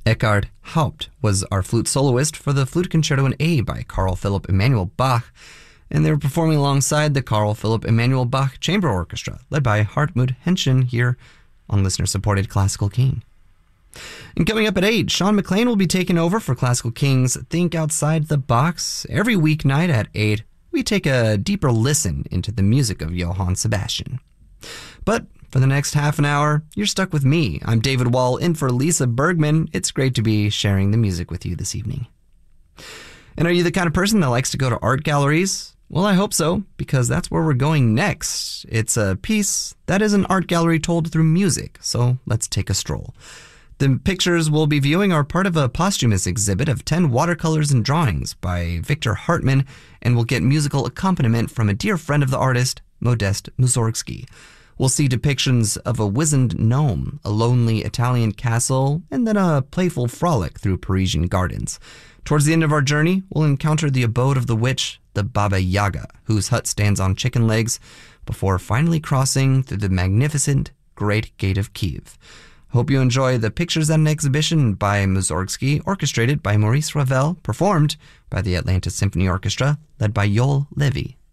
Eckhard Haupt was our flute soloist for the Flute Concerto in A by Carl Philipp Emanuel Bach, and they were performing alongside the Carl Philipp Emanuel Bach Chamber Orchestra, led by Hartmut Henschen here on listener-supported Classical King. And coming up at 8, Sean McLean will be taking over for Classical King's Think Outside the Box. Every weeknight at 8, we take a deeper listen into the music of Johann Sebastian. But for the next half an hour, you're stuck with me. I'm David Wall, in for Lisa Bergman. It's great to be sharing the music with you this evening. And are you the kind of person that likes to go to art galleries? Well, I hope so, because that's where we're going next. It's a piece that is an art gallery told through music, so let's take a stroll. The pictures we'll be viewing are part of a posthumous exhibit of 10 watercolors and drawings by Victor Hartmann, and will get musical accompaniment from a dear friend of the artist, Modest Mussorgsky. We'll see depictions of a wizened gnome, a lonely Italian castle, and then a playful frolic through Parisian gardens. Towards the end of our journey, we'll encounter the abode of the witch, the Baba Yaga, whose hut stands on chicken legs, before finally crossing through the magnificent Great Gate of Kiev. Hope you enjoy the pictures at an exhibition by Mussorgsky, orchestrated by Maurice Ravel, performed by the Atlanta Symphony Orchestra, led by Yoel Levy.